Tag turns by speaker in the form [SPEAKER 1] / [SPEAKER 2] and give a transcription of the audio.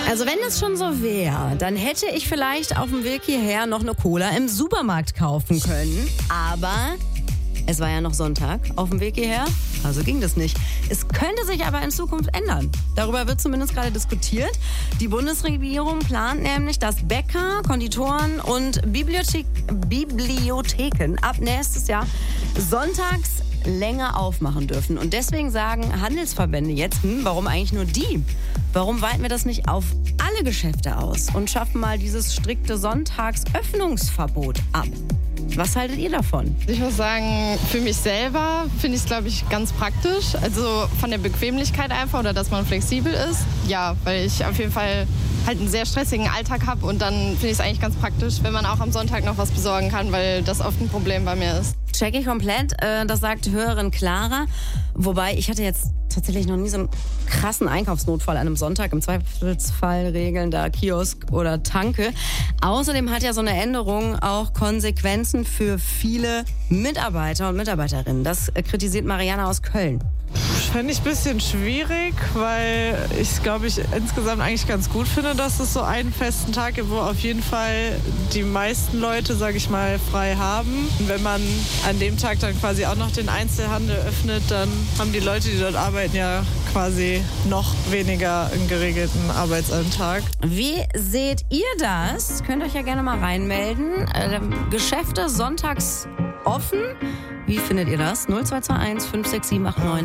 [SPEAKER 1] Also wenn das schon so wäre, dann hätte ich vielleicht auf dem Weg hierher noch eine Cola im Supermarkt kaufen können. Aber es war ja noch Sonntag auf dem Weg hierher, also ging das nicht. Es könnte sich aber in Zukunft ändern. Darüber wird zumindest gerade diskutiert. Die Bundesregierung plant nämlich, dass Bäcker, Konditoren und Bibliotheken ab nächstes Jahr sonntags länger aufmachen dürfen. Und deswegen sagen Handelsverbände jetzt, warum eigentlich nur die? Warum weiten wir das nicht auf alle Geschäfte aus und schaffen mal dieses strikte Sonntagsöffnungsverbot ab? Was haltet ihr davon?
[SPEAKER 2] Ich muss sagen, für mich selber finde ich es, glaube ich, ganz praktisch. Also von der Bequemlichkeit einfach oder dass man flexibel ist. Ja, weil ich auf jeden Fall halt einen sehr stressigen Alltag habe und dann finde ich es eigentlich ganz praktisch, wenn man auch am Sonntag noch was besorgen kann, weil das oft ein Problem bei mir ist.
[SPEAKER 1] Check ich komplett, das sagt Hörerin Clara. Wobei, ich hatte jetzt tatsächlich noch nie so einen krassen Einkaufsnotfall an einem Sonntag. Im Zweifelsfall regeln da Kiosk oder Tanke. Außerdem hat ja so eine Änderung auch Konsequenzen für viele Mitarbeiter und Mitarbeiterinnen. Das kritisiert Mariana aus Köln.
[SPEAKER 3] Fände ich ein bisschen schwierig, weil ich glaube, ich insgesamt eigentlich ganz gut finde, dass es so einen festen Tag gibt, wo auf jeden Fall die meisten Leute, sage ich mal, frei haben. Und wenn man an dem Tag dann quasi auch noch den Einzelhandel öffnet, dann haben die Leute, die dort arbeiten, ja quasi noch weniger einen geregelten Arbeitsalltag.
[SPEAKER 1] Wie seht ihr das? Könnt euch ja gerne mal reinmelden. Geschäfte sonntags offen. Wie findet ihr das? 0221 56789